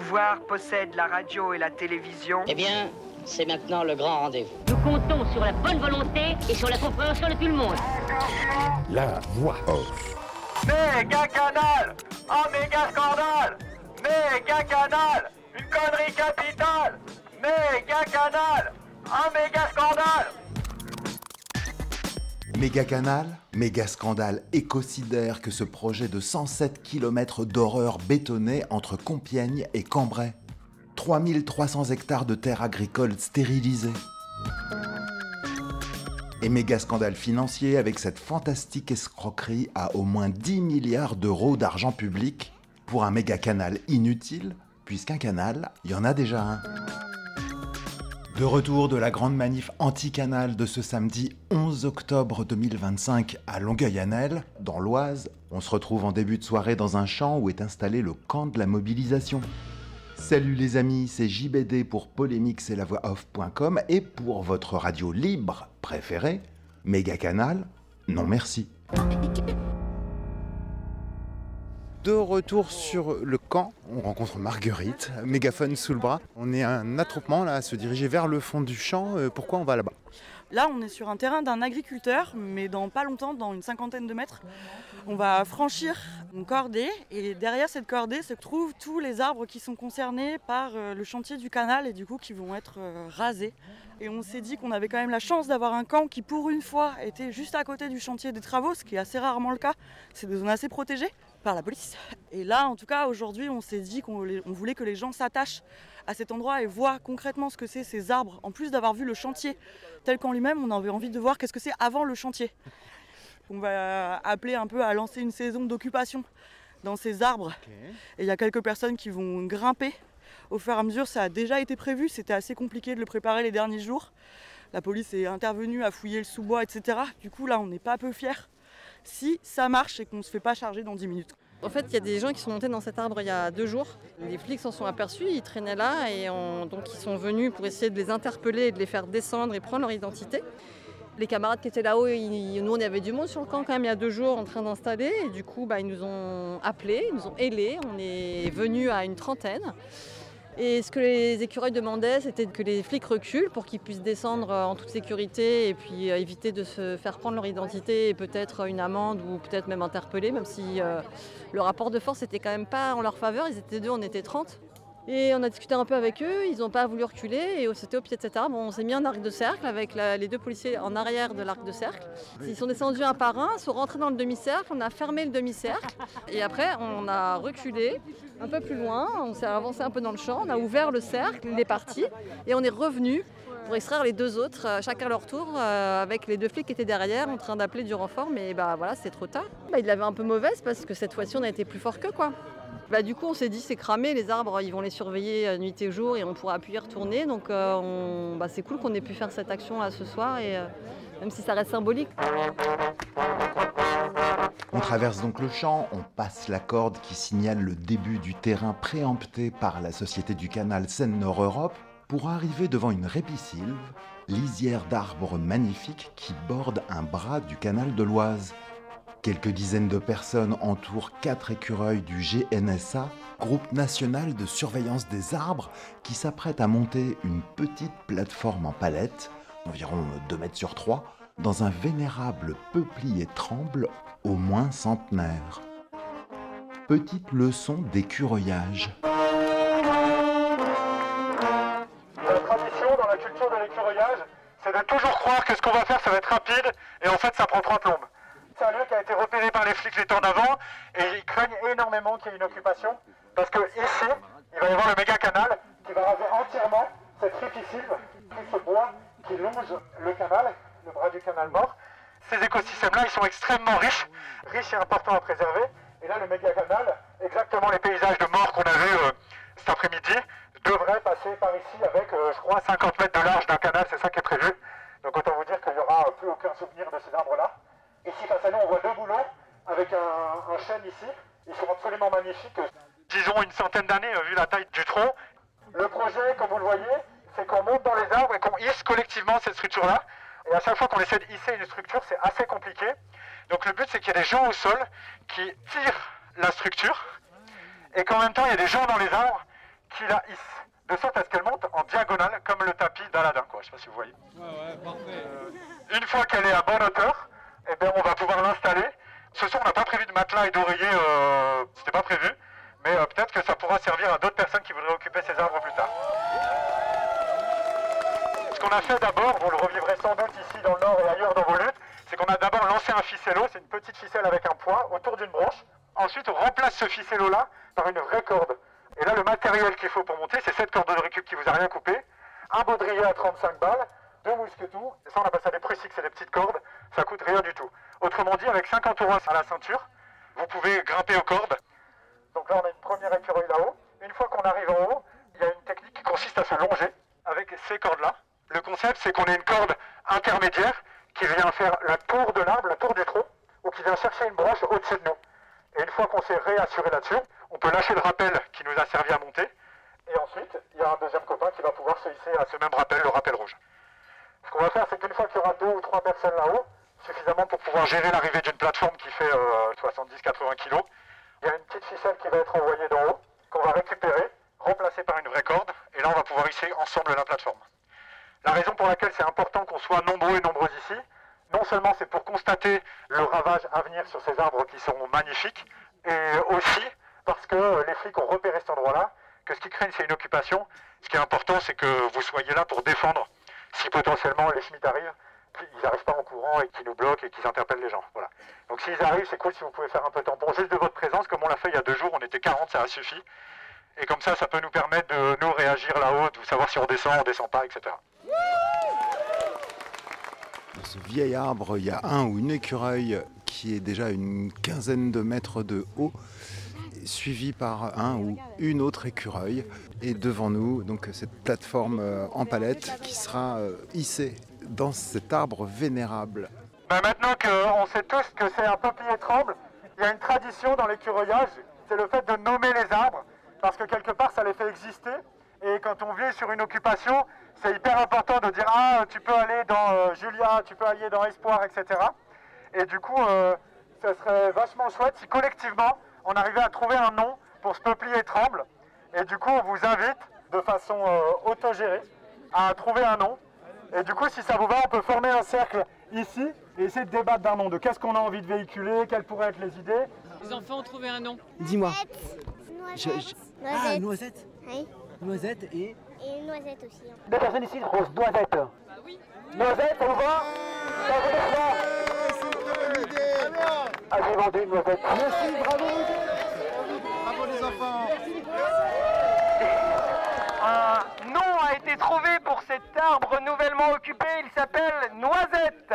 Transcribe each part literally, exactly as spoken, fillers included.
pouvoir possède la radio et la télévision. Eh bien, c'est maintenant le grand rendez-vous. Nous comptons sur la bonne volonté et sur la compréhension de tout le monde. La voix off. Méga canal! Un méga scandale! Méga canal! Une connerie capitale! Méga canal! Un méga scandale! Méga canal, méga scandale écocidaire que ce projet de cent sept kilomètres d'horreur bétonnée entre Compiègne et Cambrai. trois mille trois cents hectares de terres agricoles stérilisées. Et méga scandale financier avec cette fantastique escroquerie à au moins dix milliards d'euros d'argent public pour un méga canal inutile, puisqu'un canal, il y en a déjà un. De retour de la grande manif anti-canal de ce samedi onze octobre deux mille vingt-cinq à Longueuil-Annel, dans l'Oise, on se retrouve en début de soirée dans un champ où est installé le camp de la mobilisation. Salut les amis, c'est J B D pour polémix et la voix off point com et pour votre radio libre préférée, Méga Canal, non merci. De retour sur le camp, on rencontre Marguerite, mégaphone sous le bras. On est un attroupement là à se diriger vers le fond du champ. Euh, pourquoi on va là-bas ? Là, on est sur un terrain d'un agriculteur, mais dans pas longtemps, dans une cinquantaine de mètres, on va franchir une cordée et derrière cette cordée se trouvent tous les arbres qui sont concernés par le chantier du canal et du coup qui vont être rasés. Et on s'est dit qu'on avait quand même la chance d'avoir un camp qui pour une fois était juste à côté du chantier des travaux, ce qui est assez rarement le cas. C'est des zones assez protégées par la police. Et là, en tout cas, aujourd'hui, on s'est dit qu'on on voulait que les gens s'attachent à cet endroit et voient concrètement ce que c'est ces arbres. En plus d'avoir vu le chantier tel qu'en lui-même, on avait envie de voir qu'est-ce que c'est avant le chantier. On va appeler un peu à lancer une saison d'occupation dans ces arbres. Okay. Et il y a quelques personnes qui vont grimper. Au fur et à mesure, ça a déjà été prévu. C'était assez compliqué de le préparer les derniers jours. La police est intervenue à fouiller le sous-bois, et cetera. Du coup, là, on n'est pas peu fiers. Si ça marche et qu'on ne se fait pas charger dans dix minutes. En fait, il y a des gens qui sont montés dans cet arbre il y a deux jours. Les flics s'en sont aperçus, ils traînaient là et on, donc ils sont venus pour essayer de les interpeller et de les faire descendre et prendre leur identité. Les camarades qui étaient là-haut, ils, nous on avait du monde sur le camp quand même il y a deux jours en train d'installer et du coup bah, ils nous ont appelés, ils nous ont ailés, on est venus à une trentaine. Et ce que les écureuils demandaient, c'était que les flics reculent pour qu'ils puissent descendre en toute sécurité et puis éviter de se faire prendre leur identité et peut-être une amende ou peut-être même interpeller, même si euh, le rapport de force n'était quand même pas en leur faveur. Ils étaient deux, on était trente. Et on a discuté un peu avec eux, ils n'ont pas voulu reculer et c'était au pied de cet arbre. Bon, on s'est mis en arc de cercle avec la, les deux policiers en arrière de l'arc de cercle. Ils sont descendus un par un, sont rentrés dans le demi-cercle, on a fermé le demi-cercle et après on a reculé un peu plus loin, on s'est avancé un peu dans le champ, on a ouvert le cercle, il est parti et on est revenu pour extraire les deux autres, chacun leur tour, euh, avec les deux flics qui étaient derrière en train d'appeler du renfort, mais bah voilà, c'est trop tard. Bah, ils l'avaient un peu mauvaise parce que cette fois-ci on a été plus fort qu'eux quoi. Bah, du coup, on s'est dit c'est cramé, les arbres, ils vont les surveiller nuit et jour et on pourra plus y retourner. Donc, euh, on... bah, c'est cool qu'on ait pu faire cette action là ce soir, et euh, même si ça reste symbolique. On traverse donc le champ, on passe la corde qui signale le début du terrain préempté par la Société du Canal Seine-Nord Europe pour arriver devant une répisylve, lisière d'arbres magnifiques qui borde un bras du canal de l'Oise. Quelques dizaines de personnes entourent quatre écureuils du G N S A, groupe national de surveillance des arbres, qui s'apprête à monter une petite plateforme en palette, environ deux mètres sur trois, dans un vénérable peuplier tremble au moins centenaire. Petite leçon d'écureuillage. La tradition dans la culture de l'écureuillage, c'est de toujours croire que ce qu'on va faire, ça va être rapide, et en fait, ça prend trois plombes. C'est un lieu qui a été repéré par les flics les temps d'avant et ils craignent énormément qu'il y ait une occupation parce que ici, il va y avoir le méga canal qui va raser entièrement cette ripisylve, tout ce bois qui longe le canal, le bras du canal mort. Ces écosystèmes-là, ils sont extrêmement riches, riches et importants à préserver. Et là, le méga canal, exactement les paysages de mort qu'on a vus euh, cet après-midi, devrait passer par ici avec, euh, je crois, cinquante mètres de large d'un canal, c'est ça qui est prévu. Donc autant vous dire qu'il n'y aura plus aucun souvenir de ces arbres-là. Ici, face à nous, on voit deux bouleaux avec un, un chêne ici. Ils sont absolument magnifiques. Disons une centaine d'années, vu la taille du tronc. Le projet, comme vous le voyez, c'est qu'on monte dans les arbres et qu'on hisse collectivement cette structure-là. Et à chaque fois qu'on essaie de hisser une structure, c'est assez compliqué. Donc le but, c'est qu'il y a des gens au sol qui tirent la structure et qu'en même temps, il y a des gens dans les arbres qui la hisse, de sorte à ce qu'elle monte en diagonale comme le tapis d'Aladin, quoi. Je sais pas si vous voyez. Ouais, ouais, parfait. Euh, une fois qu'elle est à bonne hauteur, eh bien, on va pouvoir l'installer. Ce soir, on n'a pas prévu de matelas et d'oreiller, euh, c'était pas prévu, mais euh, peut-être que ça pourra servir à d'autres personnes qui voudraient occuper ces arbres plus tard. Ce qu'on a fait d'abord, vous le revivrez sans doute ici dans le nord et ailleurs dans vos luttes, c'est qu'on a d'abord lancé un ficello, c'est une petite ficelle avec un poids autour d'une branche. Ensuite, on remplace ce ficello-là par une vraie corde. Et là, le matériel qu'il faut pour monter, c'est cette corde de récup qui vous a rien coupé, un baudrier à trente-cinq balles, deux mousquetons, et ça on appelle ça des prussiques, c'est des petites cordes, ça coûte rien du tout. Autrement dit, avec cinquante euros à la ceinture, vous pouvez grimper aux cordes. Donc là, on a une première écureuil là-haut. Une fois qu'on arrive en haut, il y a une technique qui consiste à se longer avec ces cordes-là. Le concept, c'est qu'on ait une corde intermédiaire qui vient faire la tour de l'arbre, la tour du tronc, ou qui vient chercher une branche au-dessus de nous. Et une fois qu'on s'est réassuré là-dessus, on peut lâcher le rappel qui nous a servi à monter. Et ensuite, il y a un deuxième copain qui va pouvoir se hisser à ce même rappel, le rappel rouge. Ce qu'on va faire, c'est qu'une fois qu'il y aura deux ou trois personnes là-haut, suffisamment pour pouvoir gérer l'arrivée d'une plateforme qui fait euh, soixante-dix à quatre-vingts kilos, il y a une petite ficelle qui va être envoyée d'en haut, qu'on va récupérer, remplacer par une vraie corde, et là on va pouvoir hisser ensemble la plateforme. La raison pour laquelle c'est important qu'on soit nombreux et nombreuses ici, non seulement c'est pour constater le ravage à venir sur ces arbres qui sont magnifiques, et aussi parce que les flics ont repéré cet endroit-là, que ce qui craignent c'est une occupation. Ce qui est important, c'est que vous soyez là pour défendre si potentiellement les Schmitt arrivent, qu'ils n'arrivent pas en courant et qu'ils nous bloquent et qu'ils interpellent les gens. Voilà. Donc s'ils arrivent, c'est cool si vous pouvez faire un peu tampon juste de votre présence, comme on l'a fait il y a deux jours, on était quarante, ça a suffi. Et comme ça, ça peut nous permettre de nous réagir là-haut, de savoir si on descend, on descend pas, et cetera. Dans ce vieil arbre, il y a un ou une écureuil qui est déjà une quinzaine de mètres de haut, suivi par un ou une autre écureuil. Et devant nous, donc cette plateforme en palette qui sera hissée dans cet arbre vénérable. Ben maintenant qu'on sait tous que c'est un peuplier tremble, il y a une tradition dans l'écureuillage, c'est le fait de nommer les arbres, parce que quelque part ça les fait exister. Et quand on vit sur une occupation, c'est hyper important de dire « Ah, tu peux aller dans euh, Julia, tu peux aller dans Espoir, et cetera » Et du coup, euh, ça serait vachement chouette si collectivement, on arrivait à trouver un nom pour ce peuplier tremble. Et du coup, on vous invite, de façon euh, autogérée, à trouver un nom. Et du coup, si ça vous va, on peut former un cercle ici et essayer de débattre d'un nom, de qu'est-ce qu'on a envie de véhiculer, quelles pourraient être les idées. Les enfants ont trouvé un nom. Dis-moi. Noisette. Je, je... Noisette. Ah, noisette. Oui. Noisette et... Et noisette aussi. Hein. Deux personnes ici, Rose, noisette. Bah oui. Noisette, ça vous va? Ça vous va? C'est une bonne idée. Ah, j'ai vendu une noisette. Merci, bravo. Bravo les enfants. Un nom a été trouvé pour cet arbre nouvellement occupé, il s'appelle Noisette.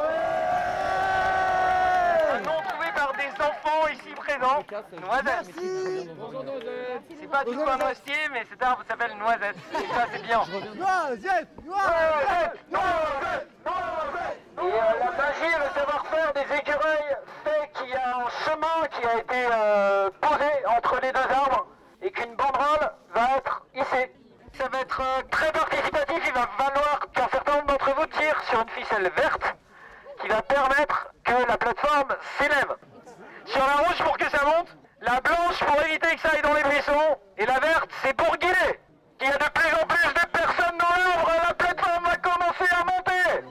Un nom trouvé par des enfants ici présents. Noisette. C'est pas du tout un noisetier, mais cet arbre s'appelle Noisette. Et ça, c'est bien. Noisette. Noisette. Noisette. Noisette. Et euh, la magie et le savoir-faire des écureuils fait qu'il y a un chemin qui a été euh, posé entre les deux arbres et qu'une banderole va être hissée. Ça va être euh, très participatif, il va falloir qu'un certain nombre d'entre vous tirent sur une ficelle verte qui va permettre que la plateforme s'élève. Sur la rouge pour que ça monte, la blanche pour éviter que ça aille dans les buissons, et la verte c'est pour guider. Il y a de plus en plus de personnes dans l'arbre, la plateforme va commencer à monter.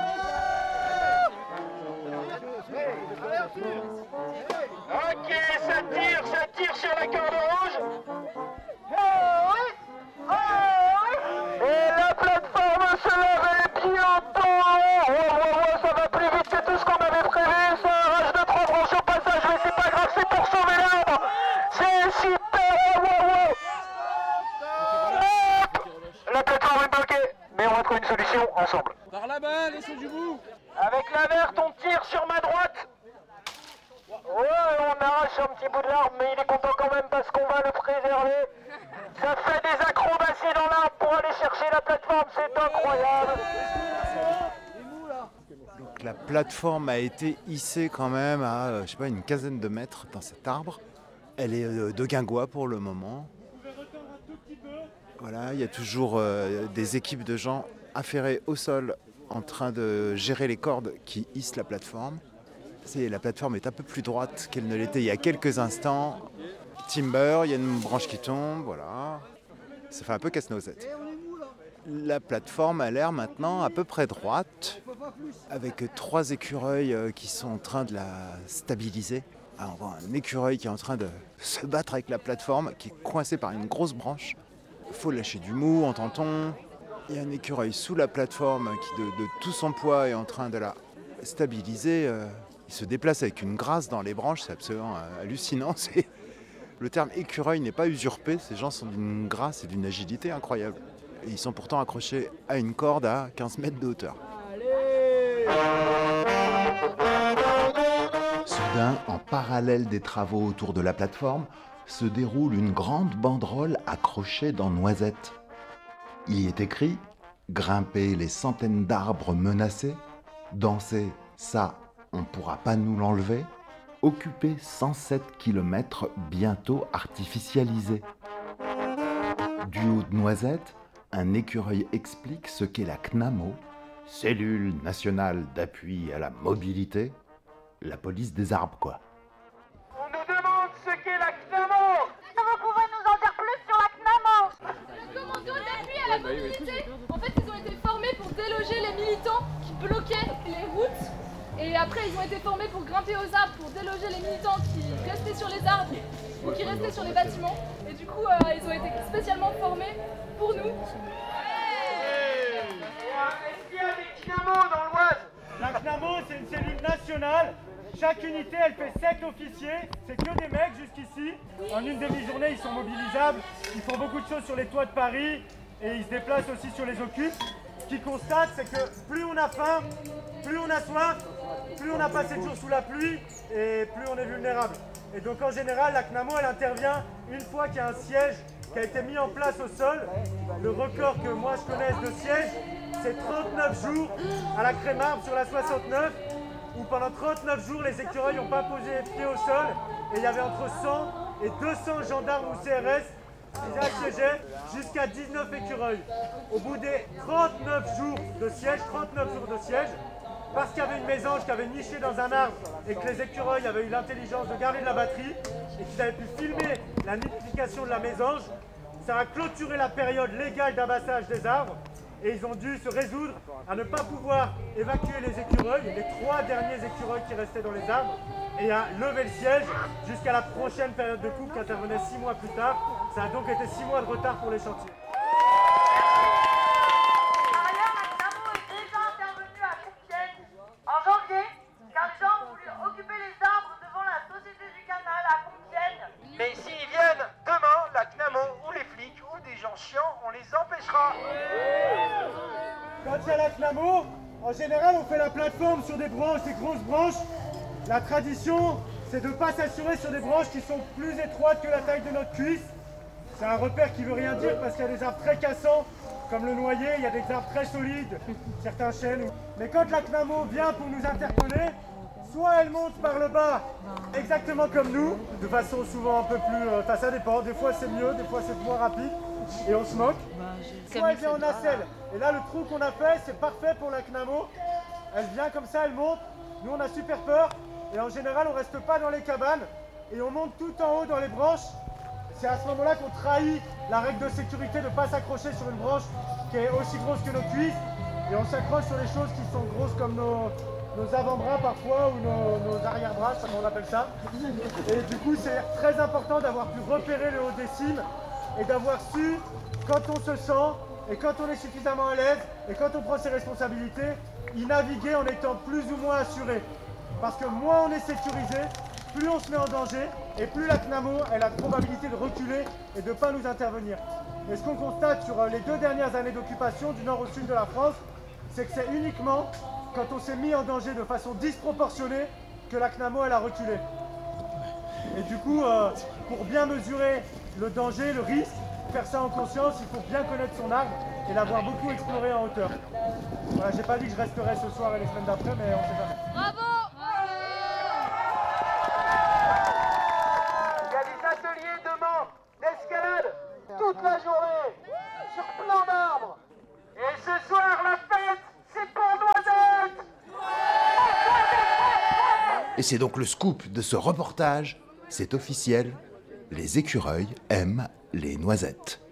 Ok, ça tire, ça tire sur la corde rouge. Et la plateforme se lève les pieds au dos. Oh, oh, oh, ça va plus vite que tout ce qu'on avait prévu. Ça arrache de trois branches au passage, mais c'est pas grave, c'est pour sauver l'arbre. C'est super. Oh, oh, oh. La plateforme est bloquée, mais on va trouver une solution ensemble. Par là-bas, laissez du bout. Avec la verte, on tire sur ma droite. Ouais, on arrache un petit bout de l'arbre, mais il est content quand même parce qu'on va le préserver. Ça fait des acrobaties dans l'arbre pour aller chercher la plateforme, c'est incroyable. Donc la plateforme a été hissée quand même à, euh, je sais pas, une quinzaine de mètres dans cet arbre. Elle est euh, de guingois pour le moment. Voilà, il y a toujours euh, des équipes de gens affairés au sol en train de gérer les cordes qui hissent la plateforme. C'est, la plateforme est un peu plus droite qu'elle ne l'était il y a quelques instants. Timber, il y a une branche qui tombe, voilà. Ça fait un peu casse-noisette. La plateforme a l'air maintenant à peu près droite, avec trois écureuils qui sont en train de la stabiliser. Alors, on voit un écureuil qui est en train de se battre avec la plateforme, qui est coincé par une grosse branche. Il faut lâcher du mou, entend-on. Il y a un écureuil sous la plateforme qui, de, de tout son poids, est en train de la stabiliser. Il se déplace avec une grâce dans les branches, c'est absolument hallucinant. C'est... Le terme écureuil n'est pas usurpé, ces gens sont d'une grâce et d'une agilité incroyable. Et ils sont pourtant accrochés à une corde à quinze mètres de hauteur. Soudain, en parallèle des travaux autour de la plateforme, se déroule une grande banderole accrochée dans Noisette. Il y est écrit « Grimper les centaines d'arbres menacés, danser, ça, on ne pourra pas nous l'enlever, occuper cent sept kilomètres bientôt artificialisés. » Du haut de Noisette, un écureuil explique ce qu'est la C N A M O, Cellule nationale d'appui à la mobilité, la police des arbres, quoi. On nous demande ce qu'est la C N A M O. Vous pouvez nous en dire plus sur la C N A M O? Le commando d'appui à la mobilité. En fait, ils ont été formés pour déloger les militants qui bloquaient les routes. Et après, ils ont été formés pour grimper aux arbres, pour déloger les militants qui restaient sur les arbres ou qui restaient sur les bâtiments. Et du coup, euh, ils ont été spécialement formés pour nous. Est-ce qu'il y a des C N A M O dans l'Oise? La C N A M O, c'est une cellule nationale. Chaque unité, elle fait sept officiers. C'est que des mecs jusqu'ici. En une demi-journée, ils sont mobilisables. Ils font beaucoup de choses sur les toits de Paris et ils se déplacent aussi sur les occupes. Ce qu'ils constatent, c'est que plus on a faim, plus on a soif, plus on a passé de jours sous la pluie et plus on est vulnérable. Et donc en général, la C N A M O, elle intervient une fois qu'il y a un siège qui a été mis en place au sol. Le record que moi je connaisse de siège, c'est trente-neuf jours à la Crémarbe sur la soixante-neuf, où pendant trente-neuf jours, les écureuils n'ont pas posé pied au sol, et il y avait entre cent et deux cents gendarmes ou C R S qui assiégeaient jusqu'à dix-neuf écureuils. Au bout des trente-neuf jours de siège, trente-neuf jours de siège, parce qu'il y avait une mésange qui avait niché dans un arbre et que les écureuils avaient eu l'intelligence de garder de la batterie et qu'ils avaient pu filmer la nidification de la mésange, ça a clôturé la période légale d'abassage des arbres et ils ont dû se résoudre à ne pas pouvoir évacuer les écureuils, les trois derniers écureuils qui restaient dans les arbres, et à lever le siège jusqu'à la prochaine période de coupe qui intervenait six mois plus tard. Ça a donc été six mois de retard pour les chantiers. En janvier, car les gens ont voulu occuper les arbres devant la Société du Canal à Compiègne. Mais s'ils viennent demain, la C N A M O ou les flics ou des gens chiants, on les empêchera. Quand il y a la C N A M O, en général on fait la plateforme sur des branches, des grosses branches. La tradition, c'est de ne pas s'assurer sur des branches qui sont plus étroites que la taille de notre cuisse. C'est un repère qui veut rien dire parce qu'il y a des arbres très cassants, comme le noyer, il y a des arbres très solides, certains chênes. Mais quand la C N A M O vient pour nous interpeller, soit elle monte par le bas, exactement comme nous, de façon souvent un peu plus... Enfin ça dépend, des fois c'est mieux, des fois c'est moins rapide, et on se moque. Soit elle vient en nacelle, et là le trou qu'on a fait, c'est parfait pour la C N A M O. Elle vient comme ça, elle monte, nous on a super peur, et en général on reste pas dans les cabanes, et on monte tout en haut dans les branches. C'est à ce moment-là qu'on trahit la règle de sécurité de ne pas s'accrocher sur une branche qui est aussi grosse que nos cuisses. Et on s'accroche sur les choses qui sont grosses comme nos, nos avant-bras parfois ou nos, nos arrière-bras, comme on appelle ça. Et du coup, c'est très important d'avoir pu repérer le haut des cimes et d'avoir su, quand on se sent et quand on est suffisamment à l'aise et quand on prend ses responsabilités, y naviguer en étant plus ou moins assuré. Parce que moins on est sécurisé, plus on se met en danger et plus la C N A M O a la probabilité de reculer et de ne pas nous intervenir. Et ce qu'on constate sur les deux dernières années d'occupation du nord au sud de la France, c'est que c'est uniquement quand on s'est mis en danger de façon disproportionnée que la C N A M O elle a reculé. Et du coup, euh, pour bien mesurer le danger, le risque, faire ça en conscience, il faut bien connaître son arbre et l'avoir beaucoup exploré en hauteur. Voilà, j'ai pas dit que je resterai ce soir et les semaines d'après, mais on sait jamais. Bravo! Il y a des ateliers demain d'escalade toute la journée sur plein d'arbres. Et ce soir, la fête, c'est pour Noisette. Et c'est donc le scoop de ce reportage, c'est officiel, les écureuils aiment les noisettes.